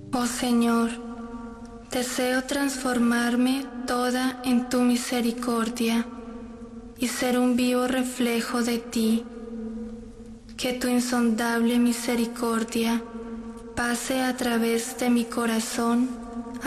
Oh Señor, deseo transformarme toda en tu misericordia y ser un vivo reflejo de ti. Que tu insondable misericordia pase a través de mi corazón